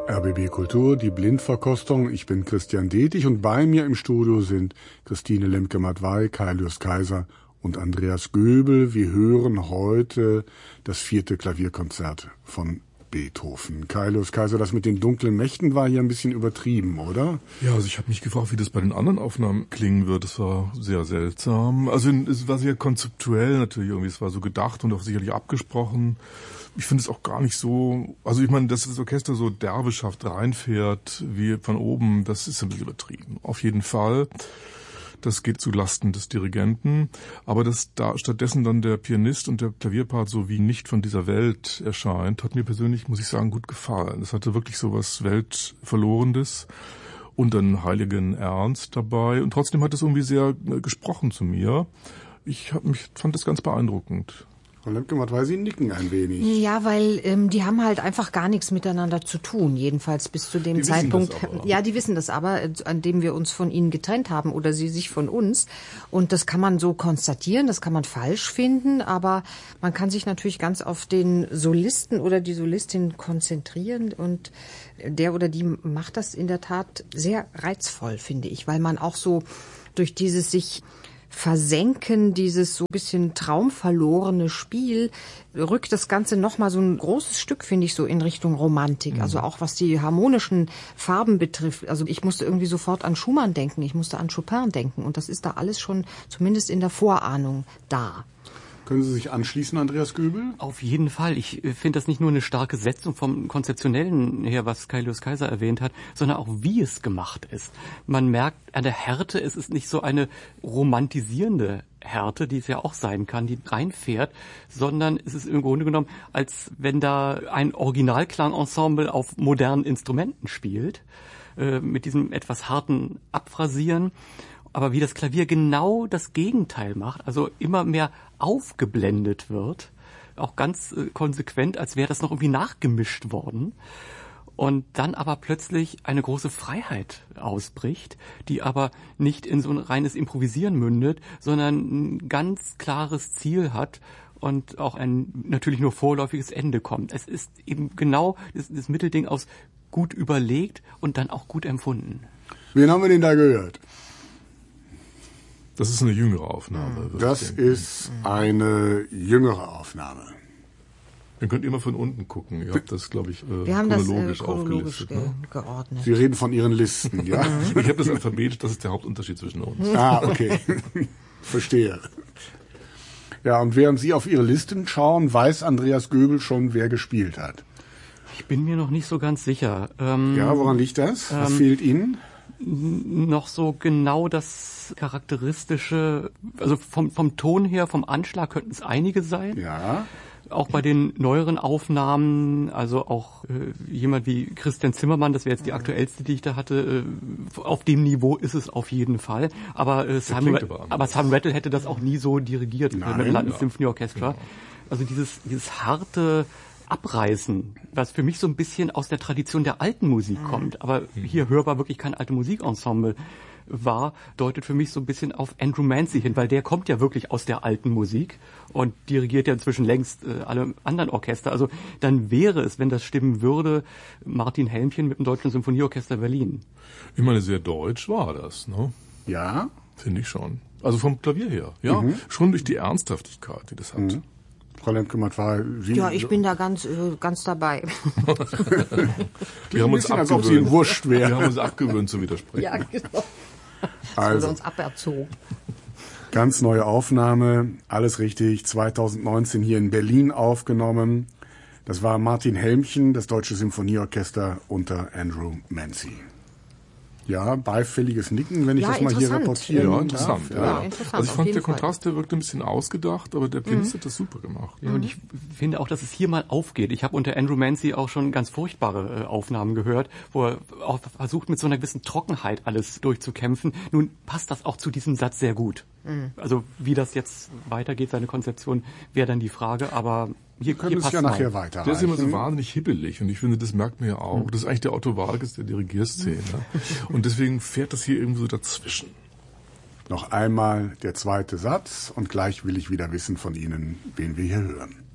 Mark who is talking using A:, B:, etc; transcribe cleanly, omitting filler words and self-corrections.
A: RBB Kultur, die Blindverkostung. Ich bin Christian Detig und bei mir im Studio sind Christine Lemke-Matwei, Kaius Kaiser und Andreas Göbel. Wir hören heute das 4. Klavierkonzert von Beethoven. Kaius Kaiser, das mit den dunklen Mächten war hier ein bisschen übertrieben, oder?
B: Ja, also ich habe mich gefragt, wie das bei den anderen Aufnahmen klingen wird. Das war sehr seltsam. Also es war sehr konzeptuell natürlich irgendwie. Es war so gedacht und auch sicherlich abgesprochen. Ich finde es auch gar nicht so, also ich meine, dass das Orchester so derbischhaft reinfährt wie von oben, das ist ein bisschen übertrieben. Auf jeden Fall. Das geht zu Lasten des Dirigenten. Aber dass da stattdessen dann der Pianist und der Klavierpart so wie nicht von dieser Welt erscheint, hat mir persönlich, muss ich sagen, gut gefallen. Es hatte wirklich so was Weltverlorendes und einen heiligen Ernst dabei. Und trotzdem hat es irgendwie sehr gesprochen zu mir. Ich fand das ganz beeindruckend.
A: Frau Lemke-Matwei, Sie nicken ein wenig.
C: Ja, weil die haben halt einfach gar nichts miteinander zu tun, jedenfalls bis zu dem
B: Die
C: Zeitpunkt.
B: wissen das aber.
C: Ja, die wissen das aber, an dem wir uns von ihnen getrennt haben oder sie sich von uns. Und das kann man so konstatieren, das kann man falsch finden, aber man kann sich natürlich ganz auf den Solisten oder die Solistin konzentrieren und der oder die macht das in der Tat sehr reizvoll, finde ich, weil man auch so durch dieses sich Versenken, dieses so ein bisschen traumverlorene Spiel, rückt das Ganze nochmal so ein großes Stück, finde ich, so in Richtung Romantik. Also auch was die harmonischen Farben betrifft. Also ich musste irgendwie sofort an Schumann denken, ich musste an Chopin denken. Und das ist da alles schon zumindest in der Vorahnung da.
A: Können Sie sich anschließen, Andreas Göbel?
D: Auf jeden Fall. Ich finde das nicht nur eine starke Setzung vom Konzeptionellen her, was Kaius Kaiser erwähnt hat, sondern auch wie es gemacht ist. Man merkt an der Härte, es ist nicht so eine romantisierende Härte, die es ja auch sein kann, die reinfährt, sondern es ist im Grunde genommen, als wenn da ein Originalklangensemble auf modernen Instrumenten spielt, mit diesem etwas harten Abphrasieren. Aber wie das Klavier genau das Gegenteil macht, also immer mehr aufgeblendet wird, auch ganz konsequent, als wäre das noch irgendwie nachgemischt worden. Und dann aber plötzlich eine große Freiheit ausbricht, die aber nicht in so ein reines Improvisieren mündet, sondern ein ganz klares Ziel hat und auch ein natürlich nur vorläufiges Ende kommt. Es ist eben genau das Mittelding aus gut überlegt und dann auch gut empfunden.
A: Wen haben wir denn da gehört?
B: Das ist eine jüngere Aufnahme.
A: Das ist eine jüngere Aufnahme.
B: Ihr könnt immer von unten gucken. Ihr habt das, glaube ich,
C: Wir haben das
B: chronologisch
C: chronologisch
B: aufgelistet. Ne?
C: geordnet.
A: Sie reden von Ihren Listen, ja?
B: Ich habe das Alphabet, das ist der Hauptunterschied zwischen uns.
A: Ah, okay. Verstehe. Ja, und während Sie auf Ihre Listen schauen, weiß Andreas Göbel schon, wer gespielt hat.
D: Ich bin mir noch nicht so ganz sicher.
A: Ja, woran liegt das? Was fehlt Ihnen?
D: Noch so genau das Charakteristische, also vom Ton her, vom Anschlag könnten es einige sein.
A: Ja.
D: Auch bei den neueren Aufnahmen, also auch jemand wie Christian Zimmermann, das wäre jetzt die aktuellste, die ich da hatte, auf dem Niveau ist es auf jeden Fall. Aber Sam Rattle hätte das auch nie so dirigiert mit dem London Symphony Orchestra. Genau. Also dieses harte Abreißen, was für mich so ein bisschen aus der Tradition der alten Musik kommt, aber hier hörbar wirklich kein alte Musikensemble war, deutet für mich so ein bisschen auf Andrew Mancy hin, weil der kommt ja wirklich aus der alten Musik und dirigiert ja inzwischen längst alle anderen Orchester. Also dann wäre es, wenn das stimmen würde, Martin Helmchen mit dem Deutschen Symphonieorchester Berlin.
B: Ich meine, sehr deutsch war das, ne?
A: Ja.
B: Finde ich schon. Also vom Klavier her, ja. Schon durch die Ernsthaftigkeit, die das hat.
A: Frau Lemke-Matwei,
C: Ja, ich bin da ganz dabei.
B: Wir haben uns
A: als ob Sie ein Wurscht wären.
B: Wir haben uns abgewöhnt zu widersprechen.
C: Ja, genau.
A: Also,
C: wurde uns aberzogen.
A: Ganz neue Aufnahme, alles richtig, 2019 hier in Berlin aufgenommen. Das war Martin Helmchen, das Deutsche Symphonieorchester unter Andrew Mancy. Ja, beifälliges Nicken, wenn ich das mal hier reportiere.
B: Ja, interessant.
C: Ja, interessant.
B: Also ich fand, der Kontrast, der wirkte ein bisschen ausgedacht, aber der Pianist hat das super gemacht.
D: Ja, und ich finde auch, dass es hier mal aufgeht. Ich habe unter Andrew Mancy auch schon ganz furchtbare Aufnahmen gehört, wo er auch versucht, mit so einer gewissen Trockenheit alles durchzukämpfen. Nun passt das auch zu diesem Satz sehr gut. Also wie das jetzt weitergeht, seine Konzeption, wäre dann die Frage, aber hier
A: können es ja nachher weiter.
B: Der ist immer so wahnsinnig hibbelig und ich finde, das merkt man ja auch. Das ist eigentlich der Otto Walkes der Dirigierszene. Und deswegen fährt das hier irgendwo so dazwischen.
A: Noch einmal der zweite Satz und gleich will ich wieder wissen von Ihnen, wen wir hier hören.